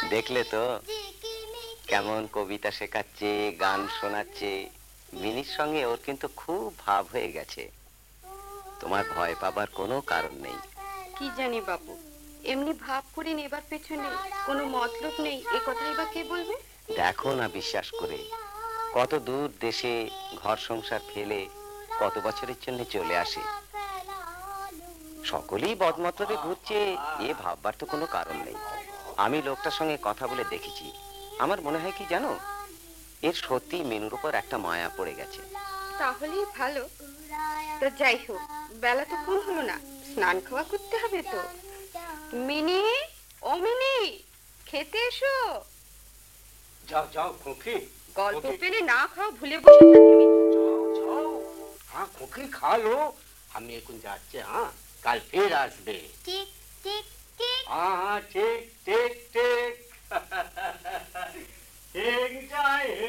দেখলে তো কেমন কবিতা শেখাচ্ছে, গান শোনাচ্ছে। মিনির সঙ্গে ওর কিন্তু খুব ভাব হয়ে গেছে। তোমার ভয় পাবার কোনো কারণ নেই। কি জানি বাবু, এমনি ভাব করে নেবার পেছনে কোনো মতলব নেই, এ কথাই বা কে বলবে? দেখো না বিশ্বাস করে, কত দূর দেশে ঘর সংসার ফেলে কত বছরের জন্য চলে আসে। সকলেই বদমতলবে ঘুরছে, এ ভাববার তো কোনো কারণ নেই। আমি লোকটার সঙ্গে কথা বলে দেখেছি। আমার মনে হয় কি জানো, এর সত্যি মিনুর উপর একটা মায়া পড়ে গেছে। তাহলেই ভালো। তো যাই হোক, বেলা তো কম হলো না, স্নান খাওয়া করতে হবে তো। মিনি, ও মিনি, খেতে এসো। যাও যাও খুকি, গল্প খুকি, পেলে না খাও, ভুলে বসে থাকবে। যাও যাও। हाँ खुकी खा लो, हम এখন যাচ্ছে। हाँ, কাল ফের আসবে। Tick tick tick. हाँ हाँ ठीक